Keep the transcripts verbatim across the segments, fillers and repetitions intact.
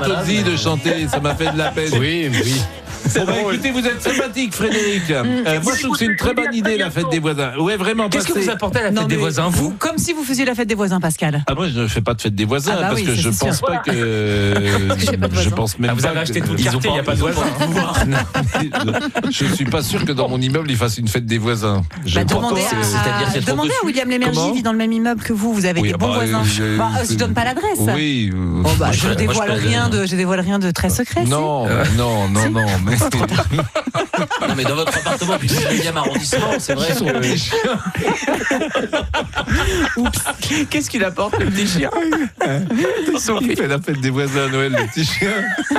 Tozzi de chanter, ça m'a fait de la peine. Oui, oui. Bon, bah, écoutez, vous êtes sympathique, Frédéric. Euh, moi, je trouve que c'est une très bonne idée, la fête des voisins. Ouais, vraiment. Qu'est-ce que passer... vous apportez à la fête Non, des mais voisins, vous? vous, comme si vous faisiez la fête des voisins, Pascal. Ah, moi, je ne fais pas de fête des voisins, Ah bah parce oui, que ça, je c'est pense sûr. pas que. Parce que j'ai pas de je voisins. pense même Ah, vous pas avez acheté que- tout le Ils ont quartier, il n'y a pas de voisins. Non, je suis pas sûr que dans mon immeuble, ils fassent une fête des voisins. Je Bah, crois demandez pas. à, c'est-à-dire qu'il y a trop demandez de à William Lémergie, Comment il vit dans le même immeuble que vous, vous avez Oui, des ah bons bah, voisins. je- Bah, euh, je donne pas l'adresse. Oui. euh, Bon, bah, Moi, je je, fais- dévoile moi, je fais- rien de, je dévoile rien de très secret. Non, non, non, non, mais. Non, mais dans votre appartement du dix-neuvième arrondissement, c'est vrai que. Oups. Qu'est-ce qu'il apporte, le petit chien? Il fait la fête des voisins à Noël, le petit chien.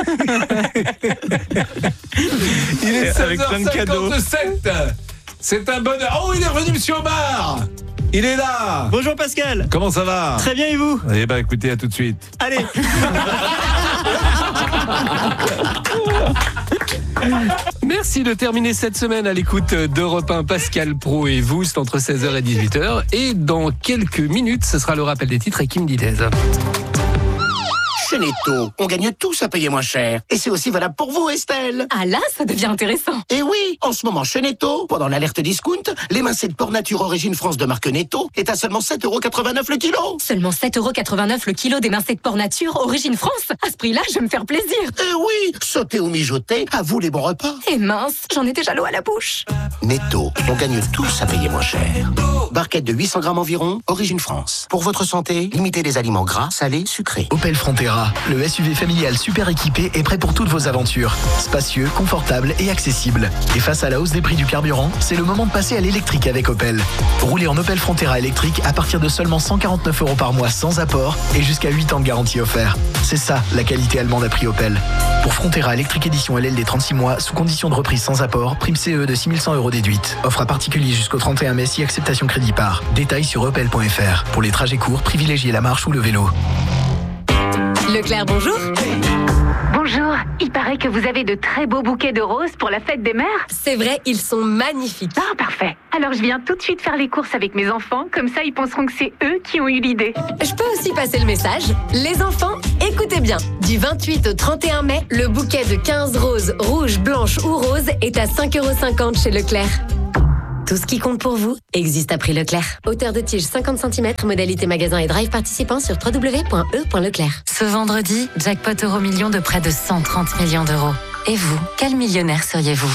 Il est Avec plein de cadeaux. seize heures cinquante-sept. C'est un bonheur. Oh, il est revenu, monsieur Omar. Il est là. Bonjour Pascal. Comment ça va? Très bien et vous? Eh ben, écoutez, à tout de suite. Allez. Merci de terminer cette semaine à l'écoute d'Europe un. Pascal Pro et vous, c'est entre seize heures et dix-huit heures. Et dans quelques minutes, ce sera le rappel des titres avec Kim Didez. Chez Netto, on gagne tous à payer moins cher. Et c'est aussi valable pour vous, Estelle. Ah là, ça devient intéressant. Et oui, en ce moment, chez Netto, pendant l'alerte discount, l'émincé de porc nature origine France de marque Netto est à seulement sept euros quatre-vingt-neuf le kilo. Seulement sept euros quatre-vingt-neuf le kilo d'émincé de porc nature, origine France. À ce prix-là, je vais me faire plaisir. Et oui, sauter ou mijoter, à vous les bons repas. Et mince, j'en ai déjà l'eau à la bouche. Netto, on gagne tous à payer moins cher. Barquette de huit cents grammes environ, origine France. Pour votre santé, limitez les aliments gras, salés, sucrés. Opel Frontera, le S U V familial super équipé est prêt pour toutes vos aventures. Spacieux, confortable et accessible. Et face à la hausse des prix du carburant, c'est le moment de passer à l'électrique avec Opel. Roulez en Opel Frontera électrique à partir de seulement cent quarante-neuf euros par mois sans apport et jusqu'à huit ans de garantie offert. C'est ça, la qualité allemande à prix Opel. Pour Frontera électrique édition L L D trente-six mois, sous condition de reprise sans apport, prime C E de six mille cent euros déduite. Offre à particulier jusqu'au trente et un mai si acceptation crédit par. Détails sur opel point f r. Pour les trajets courts, privilégiez la marche ou le vélo. Leclerc, bonjour. Bonjour, il paraît que vous avez de très beaux bouquets de roses pour la fête des mères. C'est vrai, ils sont magnifiques. Ah, parfait. Alors je viens tout de suite faire les courses avec mes enfants, comme ça ils penseront que c'est eux qui ont eu l'idée. Je peux aussi passer le message. Les enfants, écoutez bien. Du vingt-huit au trente et un mai, le bouquet de quinze roses, rouges, blanches ou roses est à cinq euros cinquante chez Leclerc. Tout ce qui compte pour vous existe à prix Leclerc. Hauteur de tige cinquante centimètres, modalité magasin et drive participant sur w w w point e point leclerc. Ce vendredi, jackpot euro million de près de cent trente millions d'euros. Et vous, quel millionnaire seriez-vous?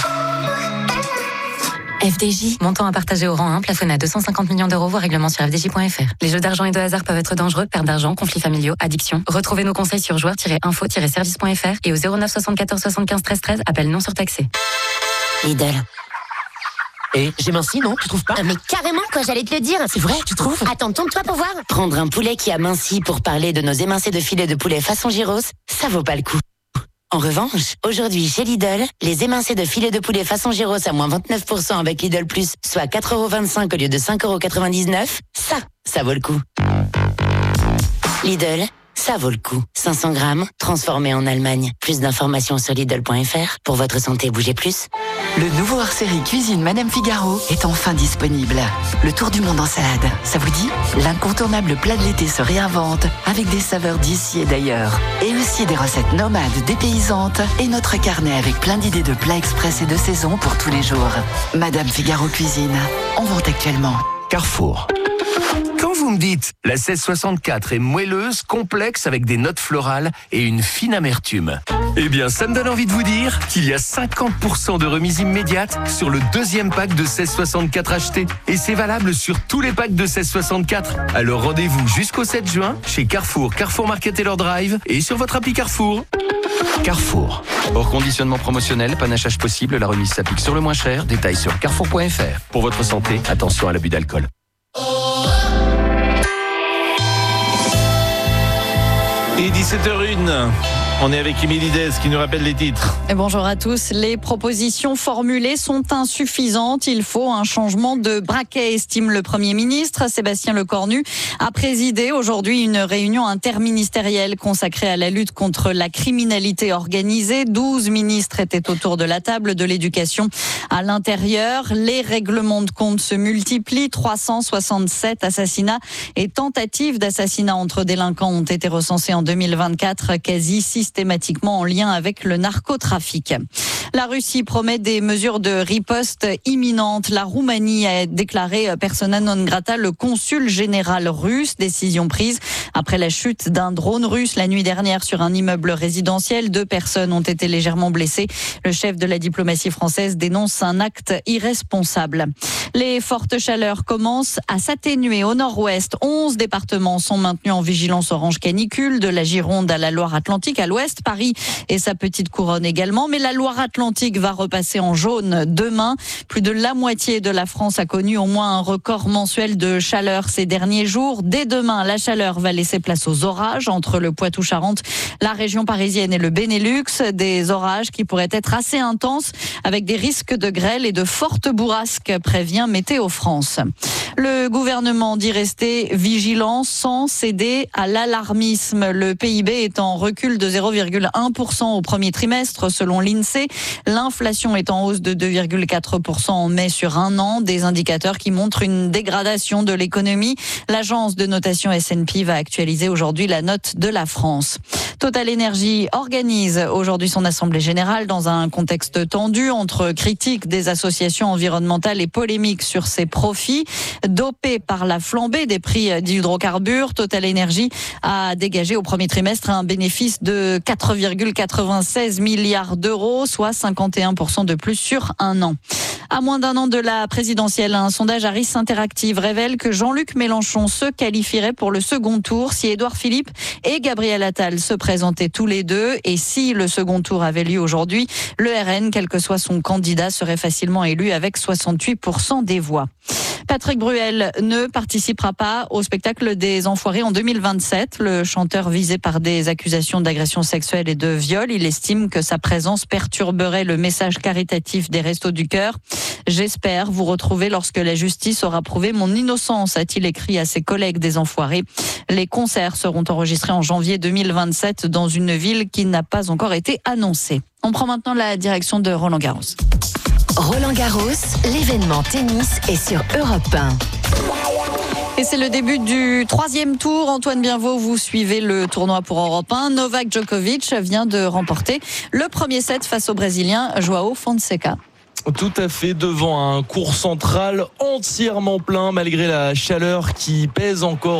F D J, montant à partager au rang un, plafonné à deux cent cinquante millions d'euros, voire règlement sur f d j point f r. Les jeux d'argent et de hasard peuvent être dangereux, perte d'argent, conflits familiaux, addiction. Retrouvez nos conseils sur joueurs tiret info tiret service point f r et au zéro neuf soixante-quatorze soixante-quinze treize treize, appel non surtaxé. Lidl. Et j'ai minci, non? Tu trouves pas? Ah, mais carrément, quoi, j'allais te le dire. C'est vrai, tu trouves? Attends, tourne-toi pour voir. Prendre un poulet qui a minci pour parler de nos émincés de filet de poulet façon gyros, ça vaut pas le coup. En revanche, aujourd'hui chez Lidl, les émincés de filet de poulet façon gyros à moins vingt-neuf pour cent avec Lidl Plus, soit quatre euros vingt-cinq au lieu de cinq euros quatre-vingt-dix-neuf, ça, ça vaut le coup. Lidl, ça vaut le coup. cinq cents grammes, transformé en Allemagne. Plus d'informations sur Lidl point f r. Pour votre santé, bougez plus. Le nouveau hors-série Cuisine Madame Figaro est enfin disponible. Le tour du monde en salade, ça vous dit? L'incontournable plat de l'été se réinvente avec des saveurs d'ici et d'ailleurs. Et aussi des recettes nomades dépaysantes et notre carnet avec plein d'idées de plats express et de saison pour tous les jours. Madame Figaro Cuisine, en vente actuellement. Carrefour. Quand vous me dites la seize soixante-quatre est moelleuse, complexe avec des notes florales et une fine amertume, eh bien ça me donne envie de vous dire qu'il y a cinquante pour cent de remise immédiate sur le deuxième pack de seize soixante-quatre acheté. Et c'est valable sur tous les packs de seize soixante-quatre. Alors rendez-vous jusqu'au sept juin chez Carrefour, Carrefour Market et leur drive et sur votre appli Carrefour. Carrefour. Hors conditionnement promotionnel, panachage possible, la remise s'applique sur le moins cher. Détails sur carrefour point f r. Pour votre santé, attention à l'abus d'alcool. Et dix-sept heures une, on est avec Émilie Dez qui nous rappelle les titres. Et bonjour à tous. Les propositions formulées sont insuffisantes. Il faut un changement de braquet, estime le Premier ministre. Sébastien Lecornu a présidé aujourd'hui une réunion interministérielle consacrée à la lutte contre la criminalité organisée. douze ministres étaient autour de la table, de l'éducation à l'intérieur. Les règlements de compte se multiplient. trois cent soixante-sept assassinats et tentatives d'assassinat entre délinquants ont été recensés en deux mille vingt-quatre, quasi six systématiquement en lien avec le narcotrafic. La Russie promet des mesures de riposte imminentes. La Roumanie a déclaré persona non grata le consul général russe. Décision prise après la chute d'un drone russe la nuit dernière sur un immeuble résidentiel. Deux personnes ont été légèrement blessées. Le chef de la diplomatie française dénonce un acte irresponsable. Les fortes chaleurs commencent à s'atténuer au nord-ouest. onze départements sont maintenus en vigilance orange canicule, de la Gironde à la Loire-Atlantique, à l'ouest, Paris et sa petite couronne également. Mais la Loire-Atlantique va repasser en jaune demain. Plus de la moitié de la France a connu au moins un record mensuel de chaleur ces derniers jours. Dès demain, la chaleur va laisser place aux orages entre le Poitou-Charentes, la région parisienne et le Benelux. Des orages qui pourraient être assez intenses avec des risques de grêle et de fortes bourrasques, prévient Météo France. Le gouvernement dit rester vigilant sans céder à l'alarmisme. Le P I B est en recul de zéro virgule un pour cent au premier trimestre selon l'INSEE. L'inflation est en hausse de deux virgule quatre pour cent en mai sur un an. Des indicateurs qui montrent une dégradation de l'économie. L'agence de notation S and P va actualiser aujourd'hui la note de la France. Total Energy organise aujourd'hui son assemblée générale dans un contexte tendu entre critiques des associations environnementales et polémiques sur ses profits. Dopé par la flambée des prix d'hydrocarbures, Total Energy a dégagé au premier trimestre un bénéfice de quatre virgule quatre-vingt-seize milliards d'euros, soit cinquante et un pour cent de plus sur un an. À moins d'un an de la présidentielle, un sondage Harris Interactive révèle que Jean-Luc Mélenchon se qualifierait pour le second tour si Édouard Philippe et Gabriel Attal se présentaient tous les deux. Et si le second tour avait lieu aujourd'hui, le R N, quel que soit son candidat, serait facilement élu avec soixante-huit pour cent des voix. Patrick Bruel ne participera pas au spectacle des Enfoirés en deux mille vingt-sept. Le chanteur visé par des accusations d'agression sexuelle et de viol, il estime que sa présence perturberait le message caritatif des Restos du Cœur. J'espère vous retrouver lorsque la justice aura prouvé mon innocence, a-t-il écrit à ses collègues des Enfoirés. Les concerts seront enregistrés en janvier deux mille vingt-sept dans une ville qui n'a pas encore été annoncée. On prend maintenant la direction de Roland Garros. Roland Garros, l'événement tennis est sur Europe un. Et c'est le début du troisième tour. Antoine Bienvaux, vous suivez le tournoi pour Europe un. Novak Djokovic vient de remporter le premier set face au Brésilien João Fonseca. Tout à fait, devant un court central entièrement plein malgré la chaleur qui pèse encore